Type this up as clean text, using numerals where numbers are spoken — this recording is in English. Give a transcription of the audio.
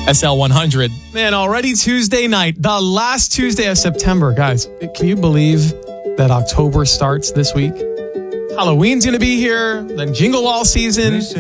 SL100. Man, already Tuesday night, the last Tuesday of September. Guys, can you believe that October starts this week? Halloween's going to be here, then Jingle All season.